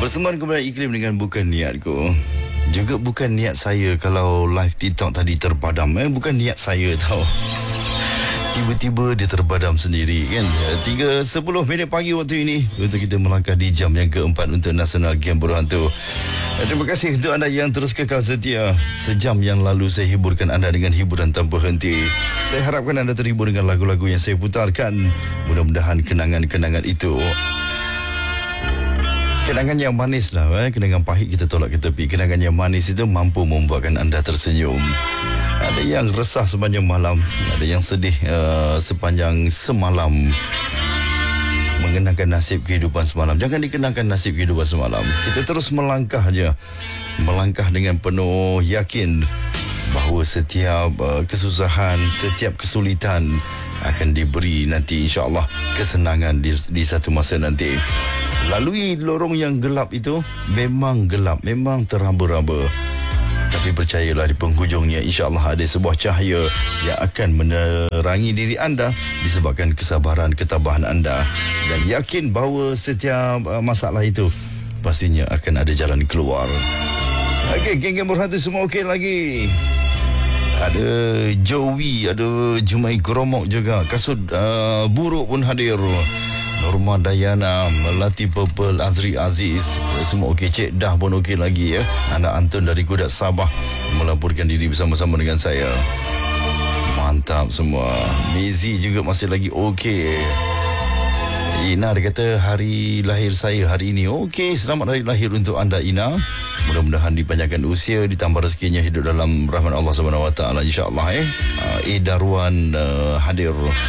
Berteman kepada iklim dengan bukan niatku. Juga bukan niat saya kalau live TikTok tadi terpadam. Bukan niat saya tau. Tiba-tiba dia terbadam sendiri kan. 3.10 minit pagi waktu ini untuk kita melangkah di jam yang keempat untuk Nasional Game Berhantu. Terima kasih untuk anda yang terus kekal setia. Sejam yang lalu saya hiburkan anda dengan hiburan tanpa henti. Saya harapkan anda terhibur dengan lagu-lagu yang saya putarkan. Mudah-mudahan kenangan-kenangan itu, kenangan yang manis lah, kenangan pahit kita tolak ke tepi. Kenangan yang manis itu mampu membuatkan anda tersenyum. Ada yang resah sepanjang malam, ada yang sedih sepanjang semalam mengenangkan nasib kehidupan semalam. Jangan dikenangkan nasib kehidupan semalam. Kita terus melangkah aja. Melangkah dengan penuh yakin bahawa setiap kesusahan, setiap kesulitan akan diberi nanti insya-Allah kesenangan di satu masa nanti. Lalui lorong yang gelap itu memang gelap, memang teraba-raba. Tapi percayalah di penghujungnya insya-Allah ada sebuah cahaya yang akan menerangi diri anda disebabkan kesabaran, ketabahan anda, dan yakin bahawa setiap masalah itu pastinya akan ada jalan keluar. Okey, geng-geng berhantu semua okey lagi. Ada Joey, ada Jumai Gromok juga. Kasut buruk pun hadir. Norma Dayana, Melati Purple, Azri Aziz, semua okey. Cik Dah pun okey lagi ya. Anak Antun dari Kudat Sabah melaporkan diri bersama-sama dengan saya. Mantap semua. Mizi juga masih lagi okey. Ina dia kata hari lahir saya hari ini. Okey, selamat hari lahir untuk anda Ina. Mudah-mudahan dipanjangkan usia, ditambah rezekinya, hidup dalam rahmat Allah Subhanahu Wa Taala insya-Allah. Darwan hadir.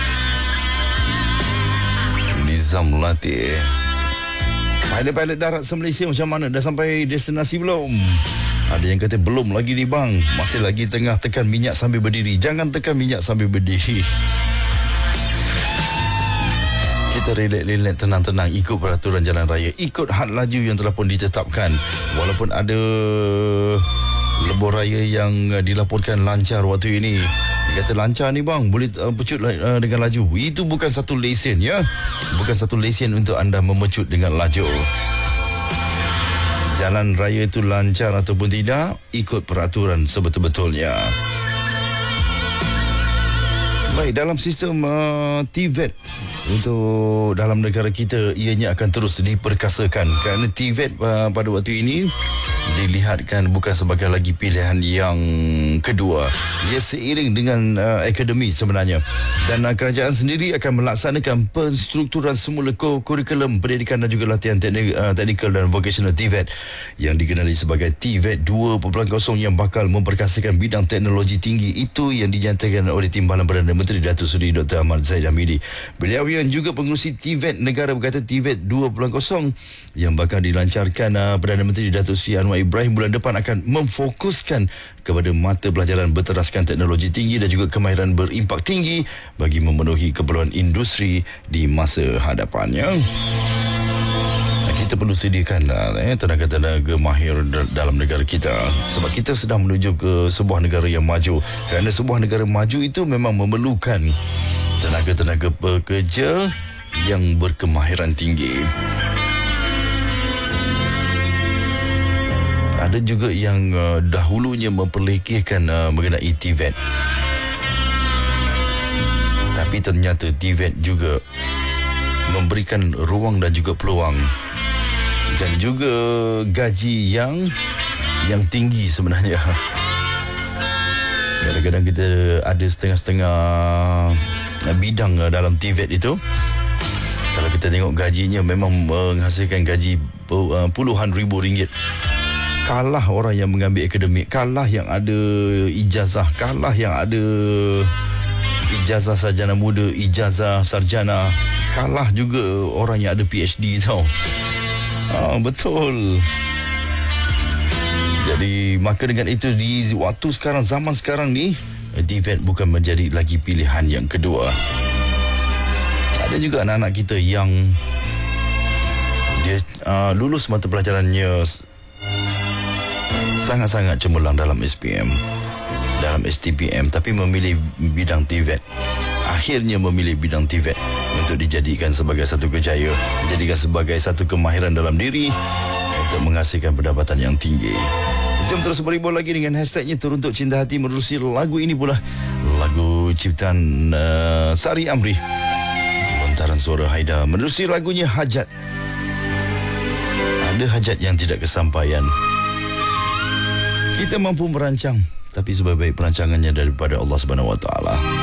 Nizam Latih. Pilot darat se-Malaysia macam mana? Dah sampai destinasi belum? Ada yang kata belum lagi ni bang. Masih lagi tengah tekan minyak sambil berdiri. Jangan tekan minyak sambil berdiri. Kita relax, tenang-tenang, ikut peraturan jalan raya, ikut had laju yang telah pun ditetapkan. Walaupun ada lebuh raya yang dilaporkan lancar waktu ini. Dia kata lancar ni bang, boleh pecut dengan laju. Itu bukan satu lesen ya. Bukan satu lesen untuk anda memecut dengan laju. Jalan raya itu lancar ataupun tidak, ikut peraturan sebetul-betulnya. Baik, dalam sistem TVET untuk dalam negara kita, ianya akan terus diperkasakan kerana TVET pada waktu ini dilihatkan bukan sebagai lagi pilihan yang kedua. Ia seiring dengan akademi sebenarnya. Dan kerajaan sendiri akan melaksanakan penstrukturan semula kurikulum pendidikan dan juga latihan teknikal dan vocational TVET yang dikenali sebagai TVET 2.0 yang bakal memperkasakan bidang teknologi tinggi. Itu yang dinyatakan oleh Timbalan Perdana Menteri Datuk Seri Dr. Ahmad Zahid Hamidi. Beliau yang juga pengerusi TVET negara berkata TVET 2.0 yang bakal dilancarkan Perdana Menteri Datuk Seri Anwar Ibrahim bulan depan akan memfokuskan kepada mata pelajaran berteraskan teknologi tinggi dan juga kemahiran berimpak tinggi bagi memenuhi keperluan industri di masa hadapannya. Kita perlu sediakan tenaga-tenaga mahir dalam negara kita sebab kita sedang menuju ke sebuah negara yang maju. Kerana sebuah negara maju itu memang memerlukan tenaga-tenaga pekerja yang berkemahiran tinggi. Ada juga yang dahulunya memperlekehkan mengenai TVET. Tapi ternyata TVET juga memberikan ruang dan juga peluang dan juga gaji yang tinggi sebenarnya. Kadang-kadang kita ada setengah-setengah bidang dalam TVET itu. Kalau kita tengok gajinya memang menghasilkan gaji puluhan ribu ringgit. Kalah orang yang mengambil akademik, kalah yang ada ijazah, kalah yang ada ijazah sarjana muda, ijazah sarjana, kalah juga orang yang ada PhD tau. Betul. Jadi maka dengan itu di waktu sekarang, zaman sekarang ni, TVET bukan menjadi lagi pilihan yang kedua. Ada juga anak-anak kita yang dia lulus mata pelajarannya sangat-sangat cemerlang dalam SPM, dalam STPM, tapi memilih bidang TVET. Akhirnya memilih bidang TVET untuk dijadikan sebagai satu kejayaan, dijadikan sebagai satu kemahiran dalam diri, untuk untuk menghasilkan pendapatan yang tinggi. Jom terus berhibur lagi dengan hashtagnya Teruntuk Cinta Hati menerusi lagu ini pula. Lagu ciptaan Sari Amri, lontaran suara Haida, menerusi lagunya Hajat. Ada hajat yang tidak kesampaian. Kita mampu merancang, tapi sebaik-baik perancangannya daripada Allah Subhanahu Wa Taala.